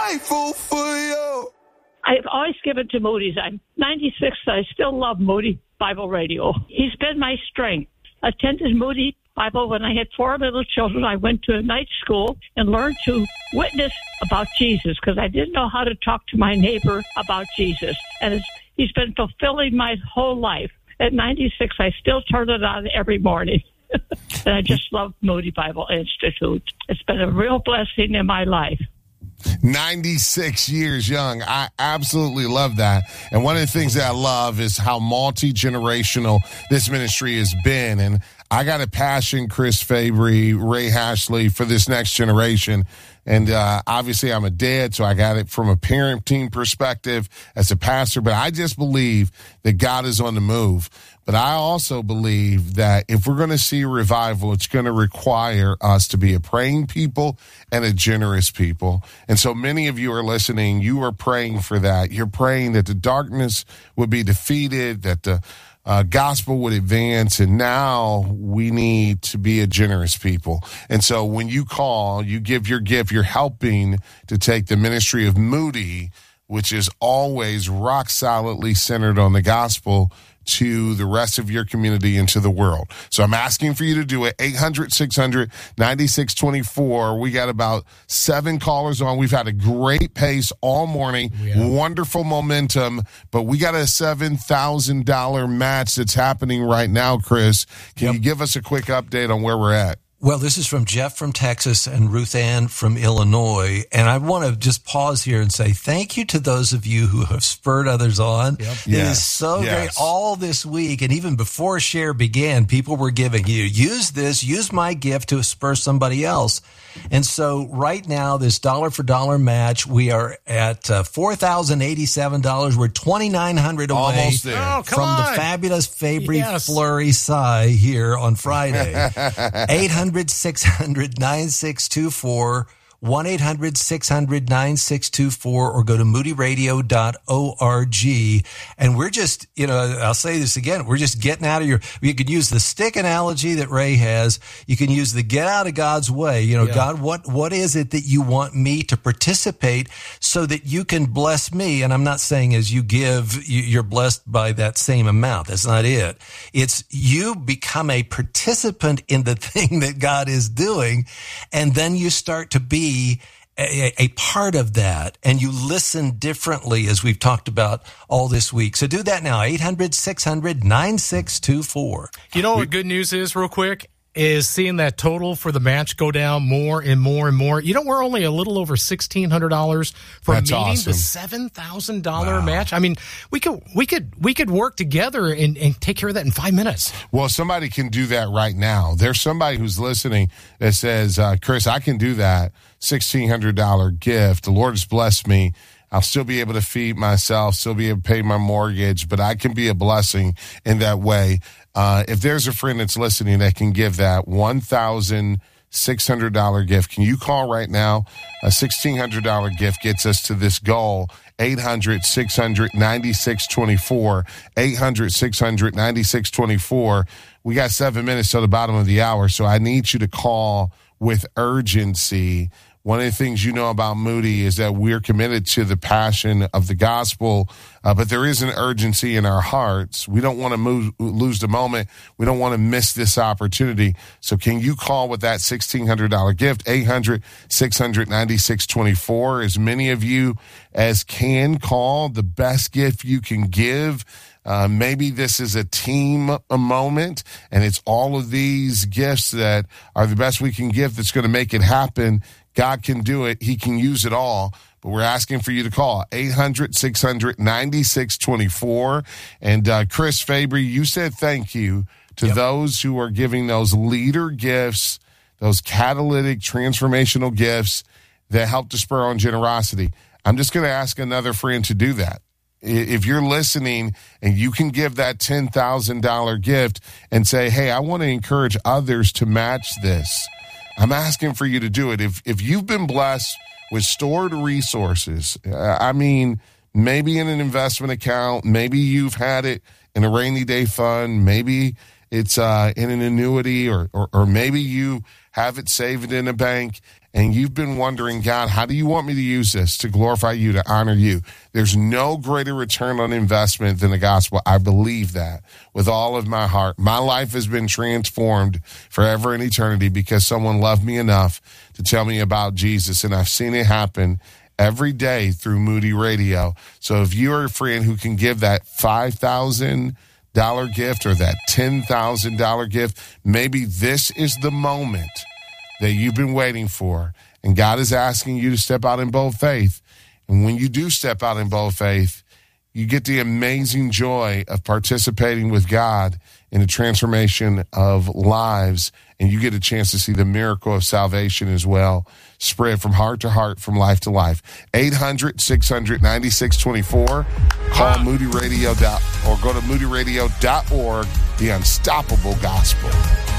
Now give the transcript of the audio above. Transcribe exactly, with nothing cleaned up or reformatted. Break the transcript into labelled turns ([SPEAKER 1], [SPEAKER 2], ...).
[SPEAKER 1] grateful for you.
[SPEAKER 2] I've always given to Moody's. I'm ninety-six. I still love Moody Bible Radio. He's been my strength. Attended Moody Bible when I had four little children. I went to a night school and learned to witness about Jesus because I didn't know how to talk to my neighbor about Jesus. And it's, he's been fulfilling my whole life. At ninety-six, I still turn it on every morning. And I just love Moody Bible Institute. It's been a real blessing in my life.
[SPEAKER 1] ninety-six years young. I absolutely love that. And one of the things that I love is how multi-generational this ministry has been. And I got a passion, Chris Fabry, Ray Hashley, for this next generation. And uh, obviously I'm a dad, so I got it from a parenting perspective as a pastor. But I just believe that God is on the move. But I also believe that if we're going to see revival, it's going to require us to be a praying people and a generous people. And so many of you are listening. You are praying for that. You're praying that the darkness would be defeated, that the uh, gospel would advance. And now we need to be a generous people. And so when you call, you give your gift, you're helping to take the ministry of Moody, which is always rock solidly centered on the gospel, to the rest of your community and to the world. So I'm asking for you to do it. eight hundred, six hundred, ninety-six twenty-four. We got about seven callers on. We've had a great pace all morning. Yeah. Wonderful momentum. But we got a seven thousand dollars match that's happening right now, Chris. Can yep. you give us a quick update on where we're at?
[SPEAKER 3] Well, this is from Jeff from Texas and Ruth Ann from Illinois. And I want to just pause here and say thank you to those of you who have spurred others on. Yep. It yes. is so yes. great. All this week, and even before Share began, people were giving you, use this, use my gift to spur somebody else. And so right now, this dollar for dollar match, we are at uh, four thousand eighty-seven dollars. We're twenty-nine hundred dollars away
[SPEAKER 1] Almost there.
[SPEAKER 4] Oh,
[SPEAKER 3] from
[SPEAKER 4] on.
[SPEAKER 3] the fabulous Fabry
[SPEAKER 4] yes.
[SPEAKER 3] Flurry Cy here on Friday. eight hundred, six hundred, nine six two four. one eight hundred, six hundred, nine six two four or go to moody radio dot org. And we're just, you know, I'll say this again, we're just getting out of your, you can use the stick analogy that Ray has. You can use the get out of God's way. You know, yeah. God, what, what is it that you want me to participate so that you can bless me? And I'm not saying as you give, you're blessed by that same amount. That's not it. It's you become a participant in the thing that God is doing. And then you start to be A, a part of that, and you listen differently, as we've talked about all this week. So do that now, eight hundred, six hundred, nine six two four.
[SPEAKER 4] You know what good news is, real quick, is seeing that total for the match go down more and more and more. You know, we're only a little over sixteen hundred dollars for
[SPEAKER 1] That's
[SPEAKER 4] meeting
[SPEAKER 1] awesome.
[SPEAKER 4] the seven thousand dollars
[SPEAKER 1] wow.
[SPEAKER 4] match. I mean, we could we could we could work together and, and take care of that in five minutes.
[SPEAKER 1] Well, somebody can do that right now. There's somebody who's listening that says, uh, Chris, I can do that sixteen hundred dollars gift. The Lord has blessed me. I'll still be able to feed myself, still be able to pay my mortgage, but I can be a blessing in that way. Uh, if there's a friend that's listening that can give that one thousand six hundred dollars gift, can you call right now? A sixteen hundred dollars gift gets us to this goal. eight hundred, six hundred, ninety-six twenty-four. eight hundred, six hundred, ninety-six twenty-four. We got seven minutes till the bottom of the hour, so I need you to call with urgency. One of the things you know about Moody is that we're committed to the passion of the gospel, uh, but there is an urgency in our hearts. We don't want to move, lose the moment. We don't want to miss this opportunity. So can you call with that sixteen hundred dollars gift, eight hundred, six hundred, ninety-six twenty-four. As many of you as can call, the best gift you can give. Uh, maybe this is a team a moment, and it's all of these gifts that are the best we can give that's going to make it happen. God can do it. He can use it all. But we're asking for you to call eight hundred, six hundred, ninety-six twenty-four. And uh, Chris Fabry, you said thank you to yep. those who are giving those leader gifts, those catalytic transformational gifts that help to spur on generosity. I'm just going to ask another friend to do that. If you're listening and you can give that ten thousand dollars gift and say, hey, I want to encourage others to match this, I'm asking for you to do it. If if you've been blessed with stored resources, uh, I mean, maybe in an investment account, maybe you've had it in a rainy day fund, maybe it's uh, in an annuity, or, or or maybe you have it saved in a bank, and you've been wondering, God, how do you want me to use this to glorify you, to honor you? There's no greater return on investment than the gospel. I believe that with all of my heart. My life has been transformed forever and eternity because someone loved me enough to tell me about Jesus, and I've seen it happen every day through Moody Radio. So if you are a friend who can give that five thousand dollars gift or that ten thousand dollars gift, maybe this is the moment that you've been waiting for, and God is asking you to step out in bold faith. And when you do step out in bold faith, you get the amazing joy of participating with God in the transformation of lives, and you get a chance to see the miracle of salvation as well, spread from heart to heart, from life to life. eight hundred, six hundred, ninety-six twenty-four. Call Moody Radio dot, or go to moody radio dot org, the unstoppable gospel.